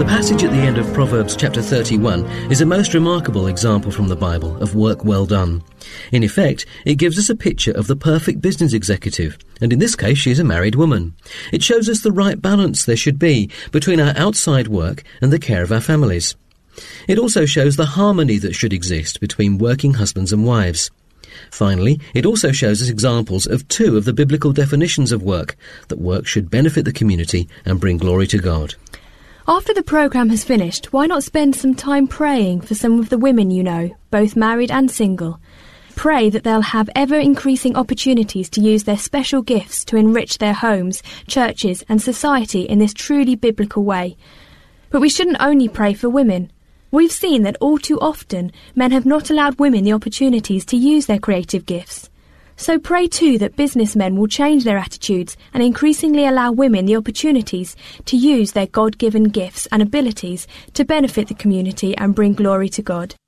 The passage at the end of Proverbs chapter 31 is a most remarkable example from the Bible of work well done. In effect, it gives us a picture of the perfect business executive, and in this case she is a married woman. It shows us the right balance there should be between our outside work and the care of our families. It also shows the harmony that should exist between working husbands and wives. Finally, it also shows us examples of two of the biblical definitions of work, that work should benefit the community and bring glory to God. After the programme has finished, why not spend some time praying for some of the women you know, both married and single? Pray that they'll have ever-increasing opportunities to use their special gifts to enrich their homes, churches and society in this truly biblical way. But we shouldn't only pray for women. We've seen that all too often men have not allowed women the opportunities to use their creative gifts. So pray too that businessmen will change their attitudes and increasingly allow women the opportunities to use their God-given gifts and abilities to benefit the community and bring glory to God.